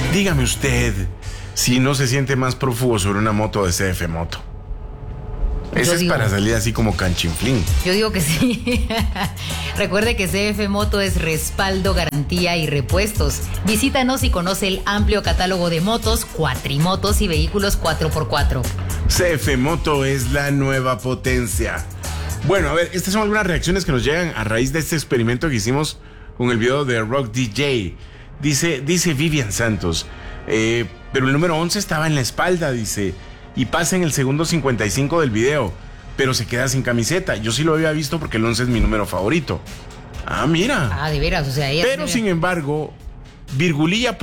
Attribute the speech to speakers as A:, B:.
A: Dígame usted si no se siente más prófugo sobre una moto de CF Moto. Ese es para salir así como canchinflín.
B: Yo digo que sí. Recuerde que CF Moto es respaldo, garantía y repuestos. Visítanos y conoce el amplio catálogo de motos, cuatrimotos y vehículos 4x4.
A: CF Moto es la nueva potencia. Bueno, a ver, estas son algunas reacciones que nos llegan a raíz de este experimento que hicimos con el video de Rock DJ. Dice Vivian Santos, pero el número 11 estaba en la espalda, dice, y pasa en el segundo 55 del video, pero se queda sin camiseta. Yo sí lo había visto porque el 11 es mi número favorito. Ah, mira.
B: Ah, de veras, o sea, ella...
A: Pero sin embargo, Virgulilla